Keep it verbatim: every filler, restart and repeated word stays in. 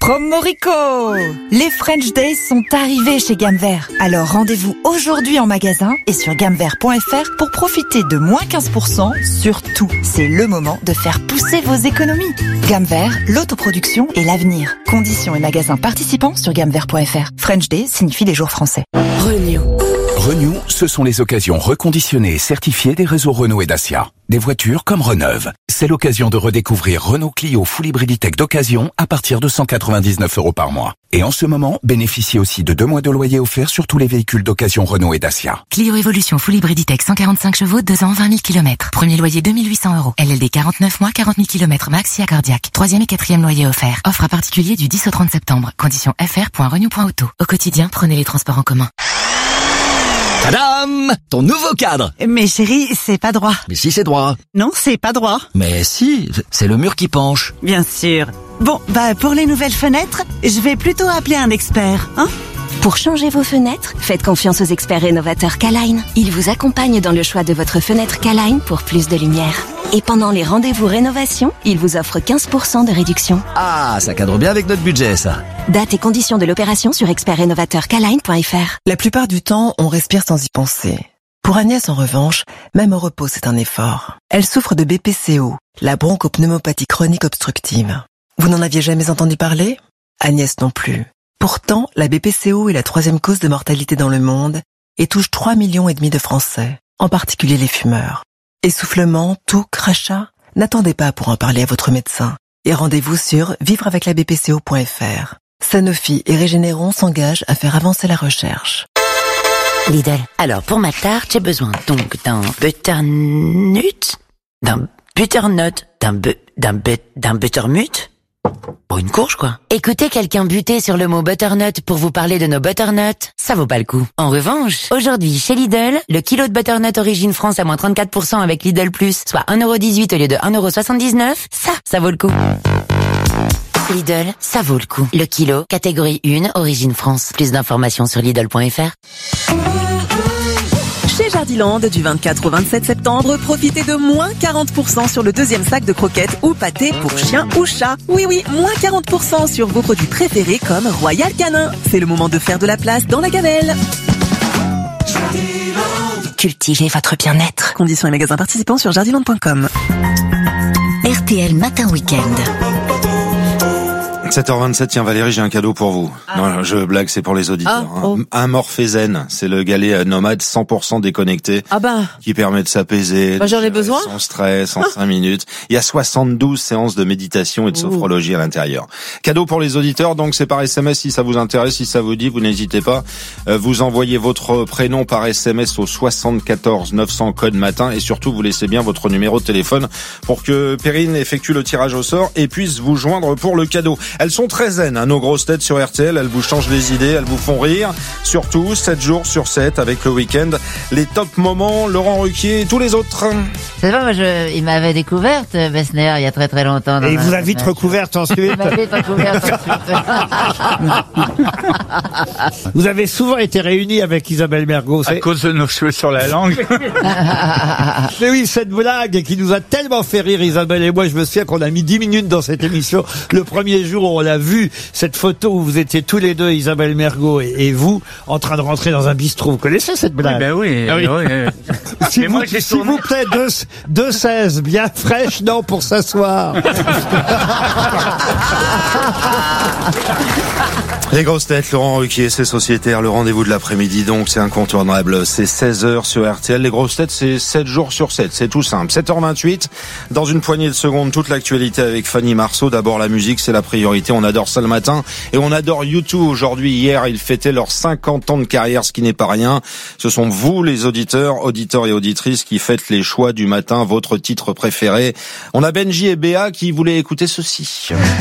Promorico! Les French Days sont arrivés chez Gamme Vert. Alors rendez-vous aujourd'hui en magasin et sur gamme vert point f r pour profiter de moins quinze pour cent sur tout. C'est le moment de faire pousser vos économies. Gamme Vert, l'autoproduction et l'avenir. Conditions et magasins participants sur gamme vert point f r. French Days signifie les jours français. Renew. Renew, ce sont les occasions reconditionnées et certifiées des réseaux Renault et Dacia. Des voitures comme Reneuve. C'est l'occasion de redécouvrir Renault Clio Full Hybriditech d'occasion à partir de cent quatre-vingt-dix-neuf euros par mois. Et en ce moment, bénéficiez aussi de deux mois de loyer offerts sur tous les véhicules d'occasion Renault et Dacia. Clio Evolution Full Hybriditech cent quarante-cinq chevaux, deux ans, vingt mille kilomètres. Premier loyer deux mille huit cents euros. L L D quarante-neuf mois, quarante mille kilomètres max si accordiaque. Troisième et quatrième loyer offert. Offre à particulier du dix au trente septembre. Conditions f r point renew point auto. Au quotidien, prenez les transports en commun. Tadam! Ton nouveau cadre! Mais chérie, c'est pas droit. Mais si, c'est droit. Non, c'est pas droit. Mais si, c'est le mur qui penche. Bien sûr. Bon, bah pour les nouvelles fenêtres, je vais plutôt appeler un expert, hein? Pour changer vos fenêtres, faites confiance aux experts rénovateurs K-Line. Ils vous accompagnent dans le choix de votre fenêtre K-Line pour plus de lumière. Et pendant les rendez-vous rénovation, ils vous offrent quinze pour cent de réduction. Ah, ça cadre bien avec notre budget, ça. Date et conditions de l'opération sur expert rénovateur k line point f r. La plupart du temps, on respire sans y penser. Pour Agnès, en revanche, même au repos, c'est un effort. Elle souffre de B P C O, la bronchopneumopathie chronique obstructive. Vous n'en aviez jamais entendu parler? Agnès non plus. Pourtant, la B P C O est la troisième cause de mortalité dans le monde et touche trois millions et demi de Français, en particulier les fumeurs. Essoufflement, toux, crachat? N'attendez pas pour en parler à votre médecin. Et rendez-vous sur vivre avec la b p c o point f r. Sanofi et Régénéron s'engagent à faire avancer la recherche. Lidl. Alors, pour ma tarte, j'ai besoin donc d'un butternut, d'un butternut, d'un bu, d'un but, d'un buttermut. Bon, une courge, quoi. Écoutez quelqu'un buter sur le mot butternut pour vous parler de nos butternuts, ça vaut pas le coup. En revanche, aujourd'hui, chez Lidl, le kilo de butternut Origine France à moins trente-quatre pour cent avec Lidl Plus, soit un euro dix-huit au lieu de un euro soixante-dix-neuf, ça, ça vaut le coup. Lidl, ça vaut le coup. Le kilo, catégorie un, Origine France. Plus d'informations sur Lidl point f r. Chez Jardiland, du vingt-quatre au vingt-sept septembre, profitez de moins quarante pour cent sur le deuxième sac de croquettes ou pâtés pour chien ou chat. Oui, oui, moins quarante pour cent sur vos produits préférés comme Royal Canin. C'est le moment de faire de la place dans la gamelle. Cultivez votre bien-être. Conditions et magasins participants sur jardiland point com. R T L Matin Week-end. sept heures vingt-sept, tiens Valérie, j'ai un cadeau pour vous. Ah. Non, je blague, c'est pour les auditeurs. Ah, oh. hein. Un Morphézen, c'est le galet nomade cent pour cent déconnecté ah ben. qui permet de s'apaiser, bah, j'en ai besoin. sans stress, en cinq minutes. Il y a soixante-douze séances de méditation et de sophrologie à l'intérieur. Cadeau pour les auditeurs, donc c'est par S M S si ça vous intéresse, si ça vous dit, vous n'hésitez pas. Euh, vous envoyez votre prénom par S M S au soixante-quatorze neuf cents code matin et surtout vous laissez bien votre numéro de téléphone pour que Perrine effectue le tirage au sort et puisse vous joindre pour le cadeau. Elles sont très zen, hein, nos grosses têtes sur R T L, elles vous changent les idées, elles vous font rire. Surtout, sept jours sur sept avec le week-end, les top moments, Laurent Ruquier et tous les autres. C'est pas, moi, je, il m'avait découverte, Bessner, il y a très très longtemps. Et il vous a vite recouverte ensuite. Il m'a vite recouverte ensuite. Vous avez souvent été réunis avec Isabelle Mergo. À cause de nos cheveux sur la langue. Mais oui, cette blague qui nous a tellement fait rire, Isabelle et moi, je me souviens qu'on a mis dix minutes dans cette émission. Le premier jour où on l'a vu, cette photo où vous étiez tous les deux, Isabelle Mergo et, et vous, en train de rentrer dans un bistrot. Vous connaissez cette blague? Oui, ben oui. Ah oui. oui, oui. S'il vous, moi, j'ai s'il tourné... vous plaît, deux, deux seize, bien fraîches, non, pour s'asseoir. Les grosses têtes, Laurent Ruquier, c'est sociétaire, le rendez-vous de l'après-midi, donc c'est incontournable, c'est seize heures sur R T L. Les grosses têtes, c'est sept jours sur sept, c'est tout simple. sept heures vingt-huit, dans une poignée de secondes, toute l'actualité avec Fanny Marceau. D'abord, la musique, c'est la priorité, on adore ça le matin, et on adore U deux. Aujourd'hui, hier, ils fêtaient leurs cinquante ans de carrière, ce qui n'est pas rien. Ce sont vous, les auditeurs, auditeurs et auditrices, qui faites les choix du matin, votre titre préféré. On a Benji et Béa qui voulaient écouter ceci.